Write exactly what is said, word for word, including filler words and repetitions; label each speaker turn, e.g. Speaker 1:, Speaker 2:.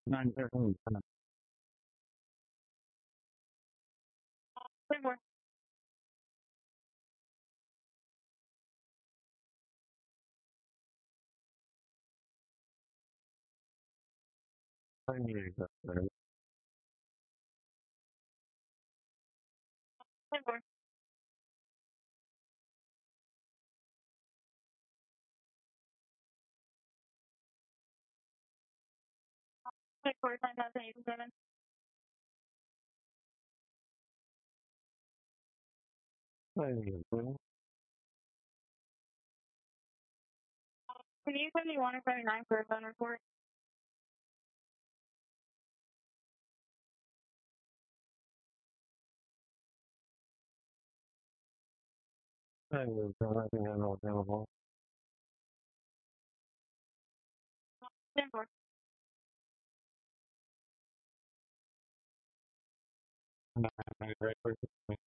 Speaker 1: nine thirty.
Speaker 2: One more.
Speaker 1: One
Speaker 2: One more. One four nine thousand eight seven. Can you send me one and seventy nine for a phone report?
Speaker 1: available.
Speaker 2: Ten four.
Speaker 1: Nine, right,